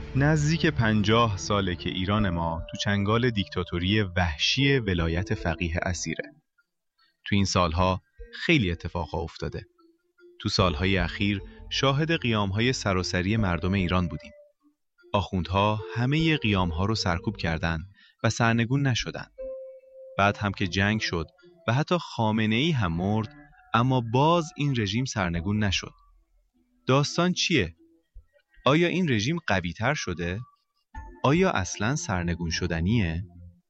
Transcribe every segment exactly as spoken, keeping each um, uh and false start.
نزدیک پنجاه ساله که ایران ما تو چنگال دیکتاتوری وحشی ولایت فقیه اسیره. تو این سالها خیلی اتفاقا افتاده. تو سالهای اخیر شاهد قیامهای سراسری مردم ایران بودیم. آخوندها همه قیامها رو سرکوب کردن و سرنگون نشدن. بعد هم که جنگ شد و حتی خامنه‌ای هم مرد، اما باز این رژیم سرنگون نشد. داستان چیه؟ آیا این رژیم قوی تر شده؟ آیا اصلاً سرنگون شدنیه؟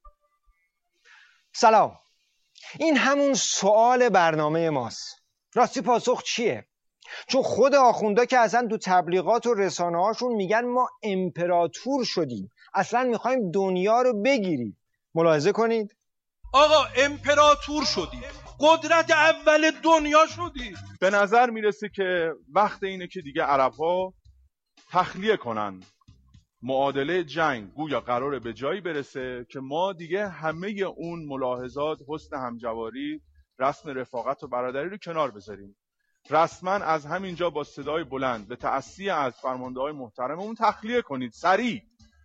سلام. این همون سوال برنامه ماست. راستی پاسخ چیه؟ چون خود آخوندا که اصلا تو تبلیغات و رسانه هاشون میگن ما امپراتور شدیم، اصلا میخوایم دنیا رو بگیریم. ملاحظه کنید. آقا امپراتور شدیم، قدرت اول دنیا شدیم. به نظر میرسه که وقت اینه که دیگه عرب‌ها تخلیه کنن. معادله جنگ گویا قراره به جایی برسه که ما دیگه همه اون ملاحظات، حسن همجواری، رسم رفاقت و برادری رو کنار بذاریم. رسما از همینجا با صدای بلند به تأسی از فرمانده‌های محترممون تخلیه کنید سریع.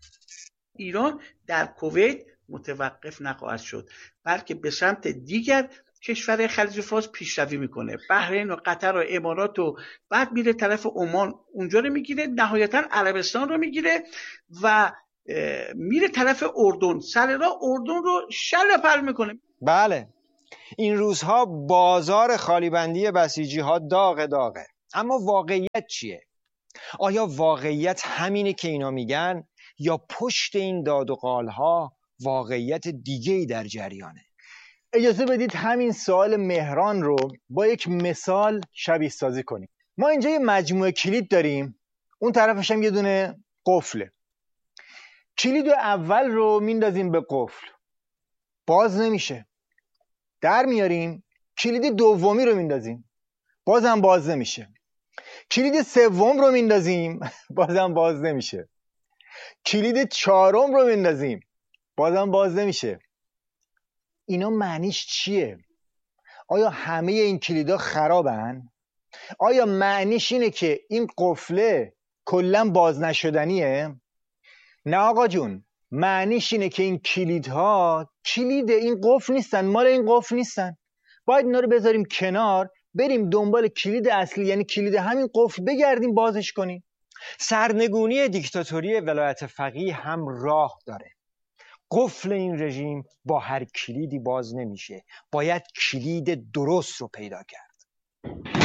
ایران در کویت متوقف نخواهد شد، بلکه به سمت دیگر کشور خلیج فارس پیشروی میکنه. بحرین و قطر و امارات و بعد میره طرف عمان، اونجا رو میگیره، نهایتا عربستان رو میگیره و میره طرف اردن. سر راه اردن رو شل پل میکنه. بله، این روزها بازار خالیبندی بسیجی ها داغ داغه. اما واقعیت چیه؟ آیا واقعیت همینه که اینا میگن یا پشت این داد و قال ها واقعیت دیگه‌ای در جریانه؟ اجازه بدید همین سوال مهران رو با یک مثال شبیه سازی کنیم. ما اینجا یه مجموعه کلید داریم، اون طرفش هم یه دونه قفله. کلید اول رو میندازیم به قفل، باز نمیشه. در میاریم، کلید دومی رو میندازیم، بازم باز نمیشه. کلید سوم رو میندازیم، بازم باز نمیشه. کلید چهارم رو میندازیم، بازم باز نمیشه. اینا معنیش چیه؟ آیا همه این کلیدا خرابن؟ آیا معنیش اینه که این قفله کلا باز نشدنیه؟ نه آقا جون، معنیش اینه که این کلیدها کلید این قفل نیستن، مال این قفل نیستن. باید اینا رو بذاریم کنار، بریم دنبال کلید اصلی، یعنی کلید همین قفل بگردیم بازش کنیم. سرنگونی دیکتاتوری ولایت فقیه هم راه داره. قفل این رژیم با هر کلیدی باز نمیشه، باید کلید درست رو پیدا کرد.